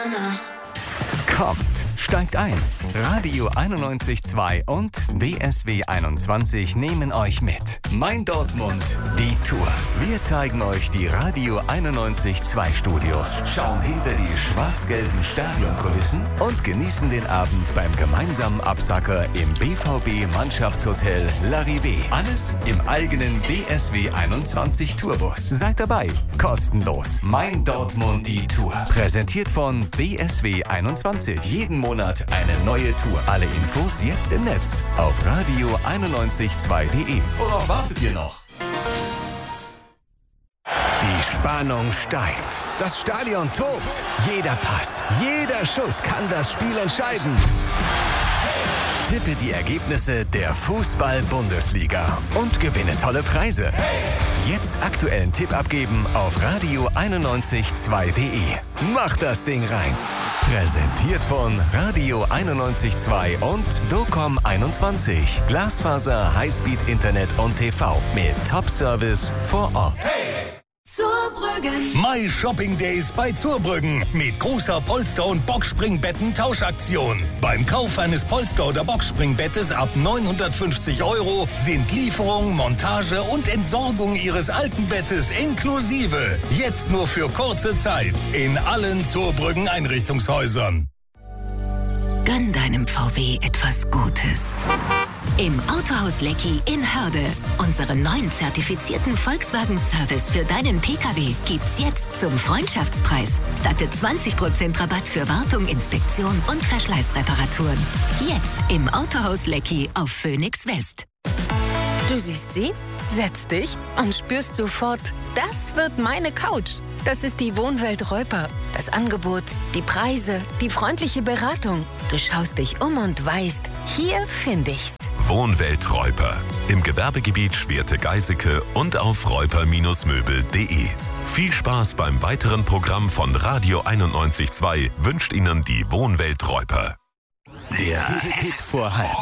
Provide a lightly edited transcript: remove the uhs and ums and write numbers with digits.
Kommt, steigt ein. Radio 91.2 und BSW 21 nehmen euch mit. Mein Dortmund, die Tour. Wir zeigen euch die Radio 91.2 Studios, schauen hinter die schwarz-gelben Stadionkulissen und genießen den Abend beim gemeinsamen Absacker im BVB-Mannschaftshotel L'Arrivée. Alles im eigenen BSW 21 Tourbus. Seid dabei, kostenlos. Mein Dortmund, die Tour. Präsentiert von BSW 21. Jeden Monat eine neue Tour. Alle Infos jetzt im Netz auf radio912.de. Worauf wartet ihr noch? Die Spannung steigt. Das Stadion tobt. Jeder Pass, jeder Schuss kann das Spiel entscheiden. Tippe die Ergebnisse der Fußball-Bundesliga und gewinne tolle Preise. Jetzt aktuellen Tipp abgeben auf radio912.de. Macht das Ding rein. Präsentiert von Radio 91.2 und DOCOM21. Glasfaser, Highspeed-Internet und TV mit Top-Service vor Ort. Zurbrüggen. My Shopping Days bei Zurbrüggen mit großer Polster- und Boxspringbetten-Tauschaktion. Beim Kauf eines Polster- oder Boxspringbettes ab 950 € sind Lieferung, Montage und Entsorgung Ihres alten Bettes inklusive. Jetzt nur für kurze Zeit in allen Zurbrüggen Einrichtungshäusern. Gönn deinem VW etwas Gutes. Im Autohaus Lecki in Hörde. Unseren neuen zertifizierten Volkswagen-Service für deinen Pkw gibt's jetzt zum Freundschaftspreis. Satte 20% Rabatt für Wartung, Inspektion und Verschleißreparaturen. Jetzt im Autohaus Lecki auf Phoenix West. Du siehst sie, setzt dich und spürst sofort, das wird meine Couch. Das ist die Wohnwelt Reuper. Das Angebot, die Preise, die freundliche Beratung. Du schaust dich um und weißt, hier finde ich's. Wohnwelt Reuper. Im Gewerbegebiet Schwerte-Geiseke und auf reuper-möbel.de. Viel Spaß beim weiteren Programm von Radio 91.2 wünscht Ihnen die Wohnwelt Reuper. Der Hit vor halb.